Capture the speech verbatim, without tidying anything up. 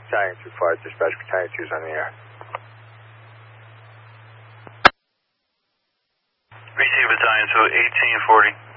Battalion two five, dispatch Battalion two is on the air. Receive Battalion two, eighteen forty.